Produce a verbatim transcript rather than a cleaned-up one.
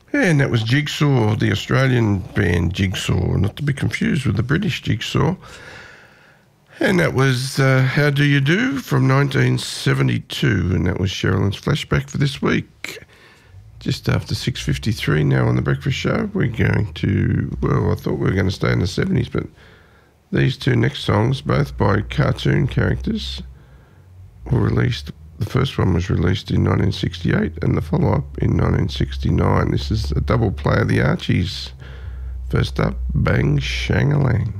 And that was Jigsaw, the Australian band Jigsaw, not to be confused with the British Jigsaw. And that was uh, How Do You Do from nineteen seventy-two, and that was Sherilyn's flashback for this week. Just after six fifty-three now on The Breakfast Show, we're going to, well, I thought we were going to stay in the seventies, but these two next songs, both by cartoon characters, were released. The first one was released in nineteen sixty-eight and the follow-up in nineteen sixty-nine. This is a double play of the Archies. First up, Bang Shangalang.